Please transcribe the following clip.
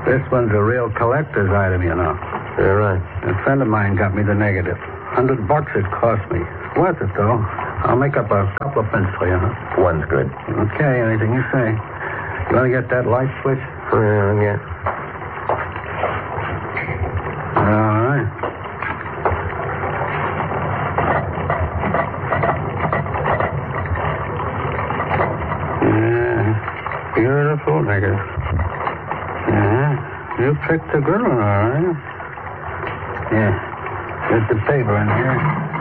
This one's a real collector's item, you know. Yeah, right. A friend of mine got me the negative. $100 it cost me. Worth it, though. I'll make up a couple of pence for you, huh? One's good. Okay, anything you say. You want to get that light switch? Yeah. All right. Yeah, beautiful negative. Yeah, you picked a good one, all right. Yeah, there's the paper in here.